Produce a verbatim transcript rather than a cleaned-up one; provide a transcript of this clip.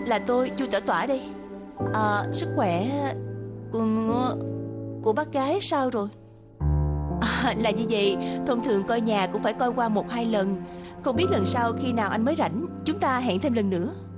là tôi, Chu Tỏa Tỏa đây. À, sức khỏe của, của bác gái sao rồi? À, là như vậy, thông thường coi nhà cũng phải coi qua một hai lần. Không biết lần sau khi nào anh mới rảnh, chúng ta hẹn thêm lần nữa.